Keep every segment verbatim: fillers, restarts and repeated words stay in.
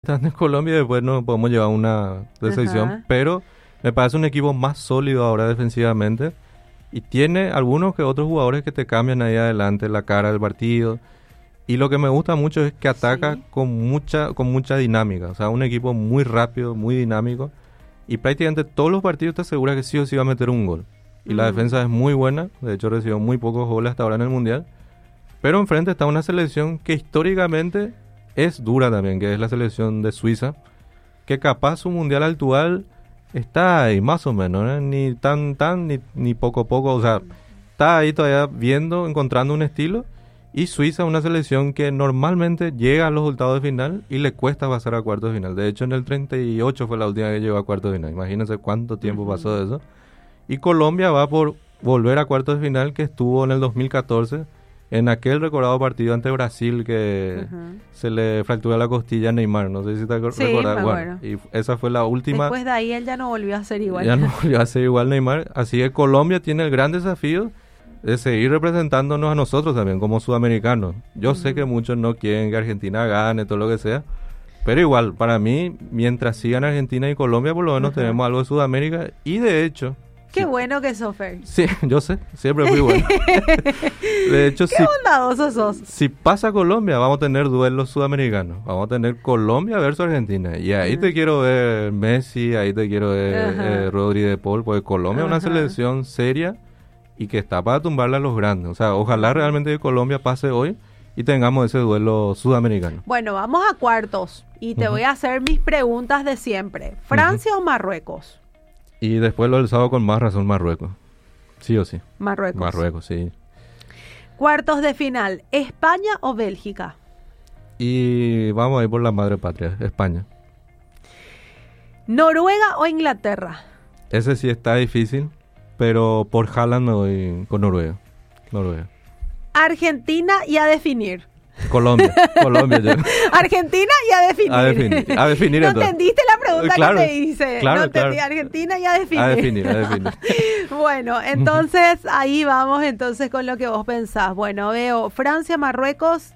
están en Colombia y después no podemos llevar una decepción, Ajá. pero me parece un equipo más sólido ahora defensivamente y tiene algunos que otros jugadores que te cambian ahí adelante la cara del partido. Y lo que me gusta mucho es que ataca Sí. con mucha con mucha dinámica. O sea, un equipo muy rápido, muy dinámico. Y prácticamente todos los partidos te asegura que sí o sí va a meter un gol. Y la Mm. defensa es muy buena. De hecho, recibió muy pocos goles hasta ahora en el Mundial. Pero enfrente está una selección que históricamente es dura también, que es la selección de Suiza. Que capaz su Mundial actual está ahí, más o menos, ¿eh? Ni tan, tan, ni, ni poco a poco. O sea, está ahí todavía viendo, encontrando un estilo. Y Suiza, una selección que normalmente llega a los resultados de final y le cuesta pasar a cuartos de final. De hecho, en el treinta y ocho fue la última que llegó a cuartos de final. Imagínense cuánto tiempo Ujú. pasó de eso. Y Colombia va por volver a cuartos de final, que estuvo en el dos mil catorce, en aquel recordado partido ante Brasil que Ujú. se le fractura la costilla a Neymar. No sé si te acu- Sí, recordás. me Bueno, acuerdo. y f- esa fue la última. Después de ahí él ya no volvió a ser igual. Ya no volvió a ser igual Neymar. Así que Colombia tiene el gran desafío de seguir representándonos a nosotros también como sudamericanos. Yo sé Ujú. que muchos no quieren que Argentina gane, todo lo que sea. Pero igual, para mí, mientras sigan Argentina y Colombia, por lo menos Ajá. tenemos algo de Sudamérica. Y de hecho... Qué sí, bueno que sos, Fer. sí, yo sé, siempre fui bueno. De hecho, Qué si, bondadoso sos. si pasa Colombia, vamos a tener duelos sudamericanos. Vamos a tener Colombia versus Argentina. Y ahí Ajá. te quiero ver Messi, ahí te quiero ver Ajá. eh, Rodri de Paul, porque Colombia es una Ajá. selección seria y que está para tumbarle a los grandes. O sea, ojalá realmente que Colombia pase hoy y tengamos ese duelo sudamericano. Bueno, vamos a cuartos. Y te Ujú. voy a hacer mis preguntas de siempre. ¿Francia o Marruecos? Y después lo del sábado con más razón Marruecos. Sí o sí. Marruecos. Marruecos, sí. Cuartos de final. ¿España o Bélgica? Y vamos a ir por la madre patria, España. ¿Noruega o Inglaterra? Ese sí está difícil, pero por Haaland me voy con Noruega. Noruega. Argentina y a definir. Colombia, Colombia. Yo. Argentina y a definir. A definir, a definir ¿No entonces. entendiste la pregunta Claro, que te hice? claro, no entendí. claro. Argentina y a definir. A definir, a definir. Bueno, entonces ahí vamos entonces con lo que vos pensás. Bueno, veo Francia, Marruecos.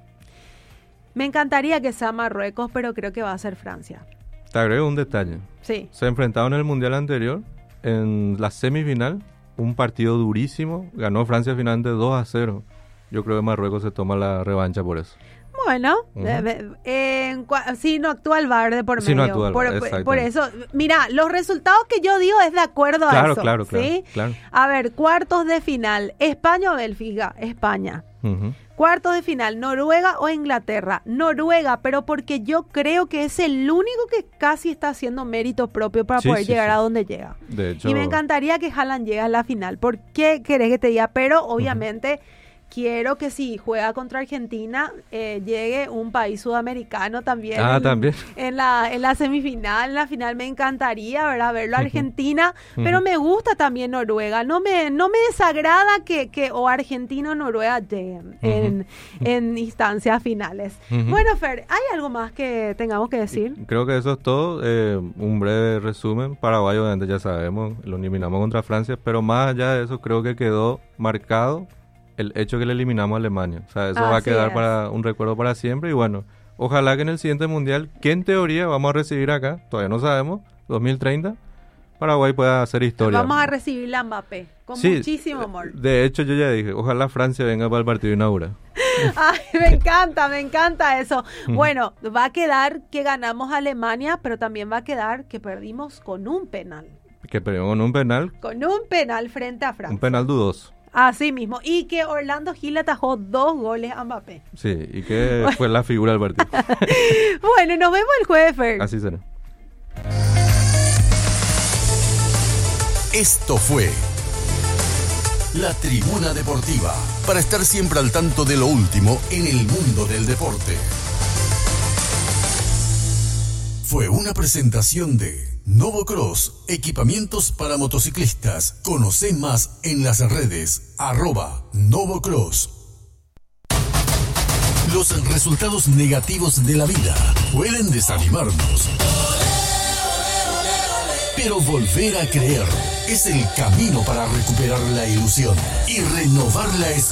Me encantaría que sea Marruecos, pero creo que va a ser Francia. Te agrego un detalle. Sí. Se enfrentaron en el Mundial anterior, en la semifinal, un partido durísimo. Ganó Francia finalmente dos a cero. Yo creo que Marruecos se toma la revancha por eso. Bueno, Ujú. eh, eh, en cua- si no actúa el V A R de por Si no medio. actúa el por, V A R, por- exactamente. por eso, mira, los resultados que yo digo es de acuerdo a Claro, eso. claro, claro, ¿sí? claro. A ver, cuartos de final, España o Bélgica, España. Ujú. Cuartos de final, Noruega o Inglaterra. Noruega, pero porque yo creo que es el único que casi está haciendo mérito propio para Sí, poder sí, llegar sí. a donde llega. De hecho, Y me encantaría que Haaland llegue a la final. ¿Por qué querés que te diga? Pero obviamente quiero que si juega contra Argentina eh, llegue un país sudamericano también. Ah, en, también. En la, en la semifinal, en la final me encantaría, ¿verdad? Verlo a Ujú. Argentina, pero Ujú. me gusta también Noruega. No me, no me desagrada que, que o Argentina o Noruega lleguen en, en instancias finales. Ujú. Bueno, Fer, ¿hay algo más que tengamos que decir? Creo que eso es todo. Eh, un breve resumen. Paraguay, obviamente, ya sabemos, lo eliminamos contra Francia, pero más allá de eso, creo que quedó marcado el hecho que le eliminamos a Alemania. O sea, eso va a Así quedar es. para un recuerdo para siempre. Y bueno, ojalá que en el siguiente mundial, que en teoría vamos a recibir acá, todavía no sabemos, dos mil treinta, Paraguay pueda hacer historia. Vamos a recibir la Mbappé con Sí, muchísimo amor. De hecho, yo ya dije, ojalá Francia venga para el partido inaugural. Ay, me encanta, me encanta eso. Bueno, va a quedar que ganamos a Alemania, pero también va a quedar que perdimos con un penal. Que perdimos con un penal, Con un penal frente a Francia. un penal dudoso. Así mismo. Y que Orlando Gil atajó dos goles a Mbappé. Sí, y que fue la figura del partido. Bueno, nos vemos el jueves, Fer. Así será. Esto fue La Tribuna Deportiva, para estar siempre al tanto de lo último en el mundo del deporte. Fue una presentación de Novocross, equipamientos para motociclistas. Conoce más en las redes arroba Novocross. Los resultados negativos de la vida pueden desanimarnos, pero volver a creer es el camino para recuperar la ilusión y renovar la esperanza.